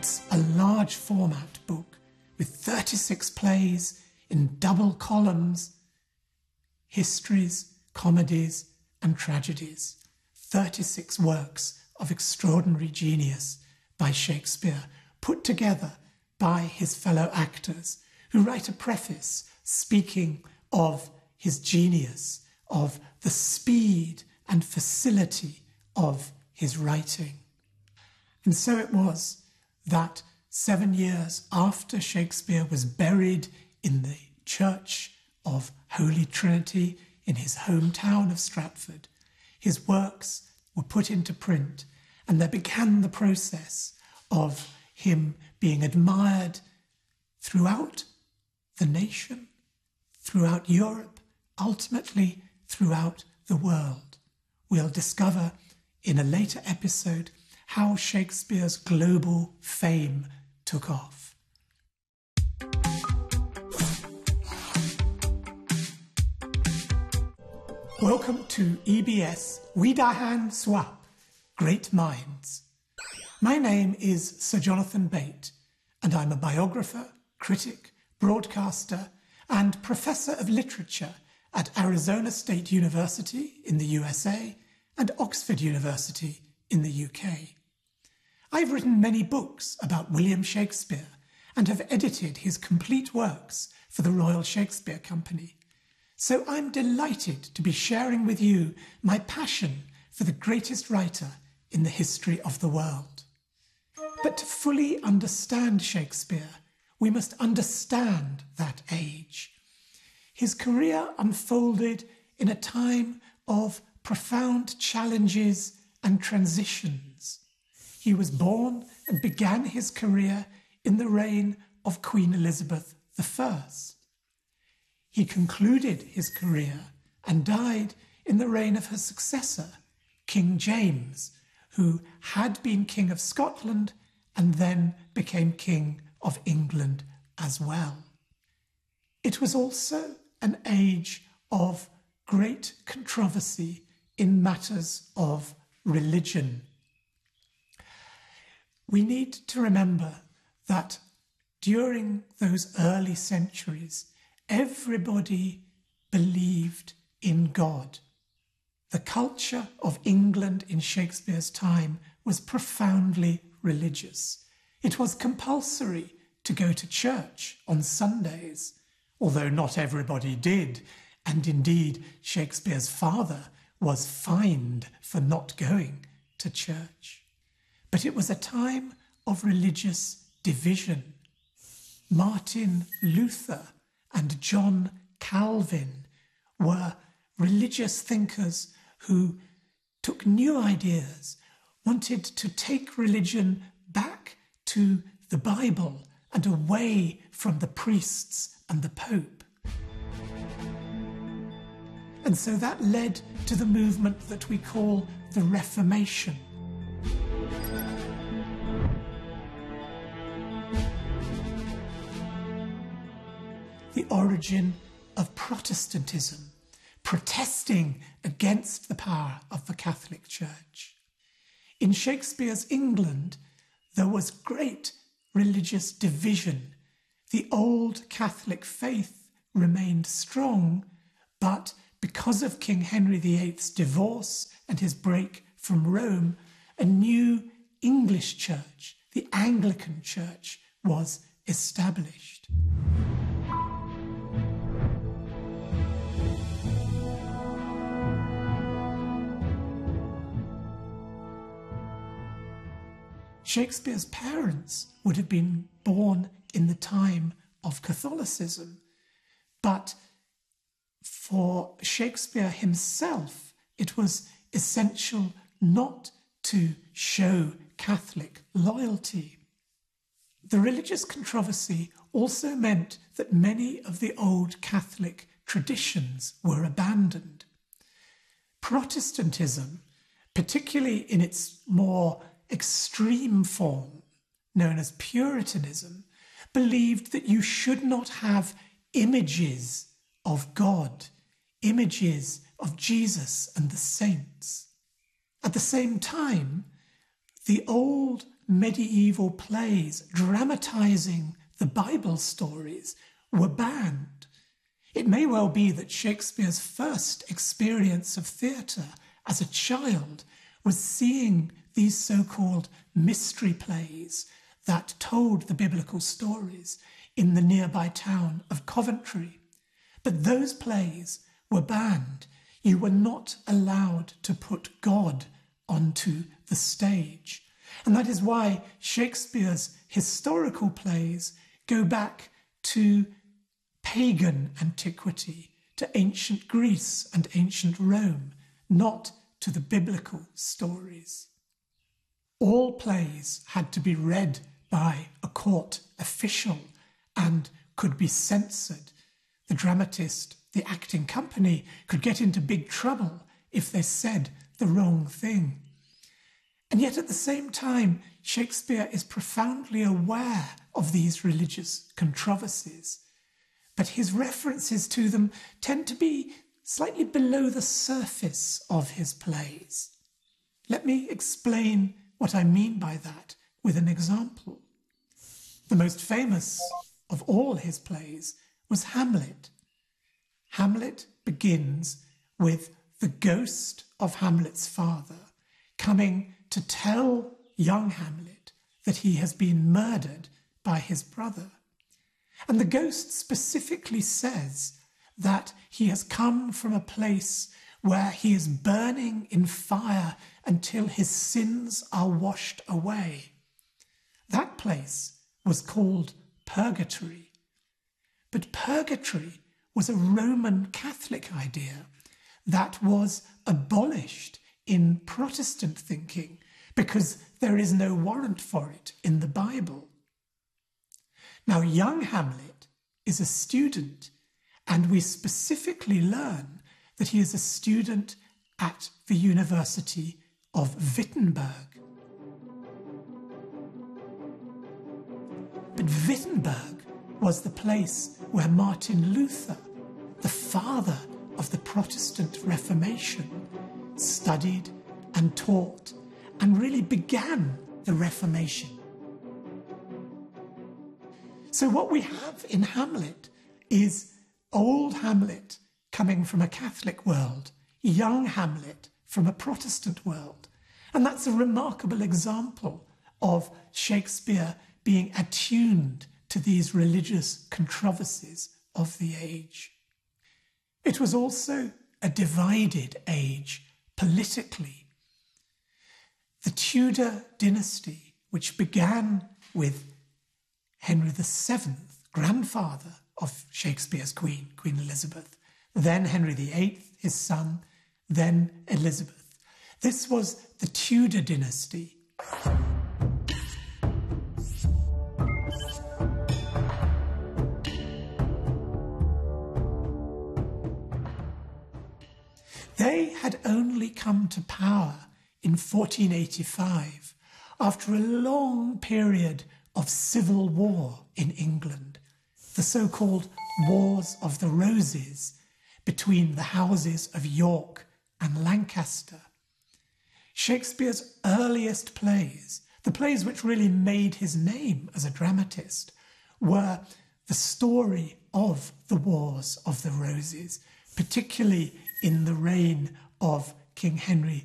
It's a large format book with 36 plays in double columns, histories, comedies and tragedies. 36 works of extraordinary genius by Shakespeare, put together by his fellow actors, who write a preface speaking of his genius, of the speed and facility of his writing. And so it was that 7 years after Shakespeare was buried in the Church of Holy Trinity in his hometown of Stratford, his works were put into print, and there began the process of him being admired throughout the nation, throughout Europe, ultimately throughout the world. We'll discover in a later episode how Shakespeare's global fame took off. Welcome to EBS Widahan Swap, Great Minds. My name is Sir Jonathan Bate, and I'm a biographer, critic, broadcaster, and professor of literature at Arizona State University in the USA and Oxford University in the UK. I've written many books about William Shakespeare and have edited his complete works for the Royal Shakespeare Company. So I'm delighted to be sharing with you my passion for the greatest writer in the history of the world. But to fully understand Shakespeare, we must understand that age. His career unfolded in a time of profound challenges and transitions. He was born and began his career in the reign of Queen Elizabeth I. He concluded his career and died in the reign of her successor, King James, who had been King of Scotland and then became King of England as well. It was also an age of great controversy in matters of religion. We need to remember that during those early centuries, everybody believed in God. The culture of England in Shakespeare's time was profoundly religious. It was compulsory to go to church on Sundays, although not everybody did, and indeed Shakespeare's father was fined for not going to church. But it was a time of religious division. Martin Luther and John Calvin were religious thinkers who took new ideas, wanted to take religion back to the Bible and away from the priests and the Pope. And so that led to the movement that we call the Reformation. The origin of Protestantism, protesting against the power of the Catholic Church. In Shakespeare's England, there was great religious division. The old Catholic faith remained strong, but because of King Henry VIII's divorce and his break from Rome, a new English church, the Anglican Church, was established. Shakespeare's parents would have been born in the time of Catholicism, but for Shakespeare himself, it was essential not to show Catholic loyalty. The religious controversy also meant that many of the old Catholic traditions were abandoned. Protestantism, particularly in its more extreme form, known as Puritanism, believed that you should not have images of God, images of Jesus and the saints. At the same time, the old medieval plays dramatizing the Bible stories were banned. It may well be that Shakespeare's first experience of theatre as a child was seeing these so-called mystery plays that told the biblical stories in the nearby town of Coventry. But those plays were banned. You were not allowed to put God onto the stage. And that is why Shakespeare's historical plays go back to pagan antiquity, to ancient Greece and ancient Rome, not to the biblical stories. All plays had to be read by a court official and could be censored. The dramatist, the acting company, could get into big trouble if they said the wrong thing. And yet at the same time, Shakespeare is profoundly aware of these religious controversies, but his references to them tend to be slightly below the surface of his plays. Let me explain what I mean by that with an example. The most famous of all his plays was Hamlet. Hamlet begins with the ghost of Hamlet's father coming to tell young Hamlet that he has been murdered by his brother. And the ghost specifically says that he has come from a place where he is burning in fire until his sins are washed away. That place was called purgatory. But purgatory was a Roman Catholic idea that was abolished in Protestant thinking because there is no warrant for it in the Bible. Now, young Hamlet is a student, and we specifically learn that he is a student at the University of Wittenberg. But Wittenberg was the place where Martin Luther, the father of the Protestant Reformation, studied and taught and really began the Reformation. So what we have in Hamlet is old Hamlet coming from a Catholic world, young Hamlet from a Protestant world. And that's a remarkable example of Shakespeare being attuned to these religious controversies of the age. It was also a divided age politically. The Tudor dynasty, which began with Henry VII, grandfather of Shakespeare's Queen Elizabeth, then Henry VIII, his son, then Elizabeth. This was the Tudor dynasty. They had only come to power in 1485 after a long period of civil war in England, the so-called Wars of the Roses between the houses of York and Lancaster. Shakespeare's earliest plays, the plays which really made his name as a dramatist, were the story of the Wars of the Roses, particularly in the reign of King Henry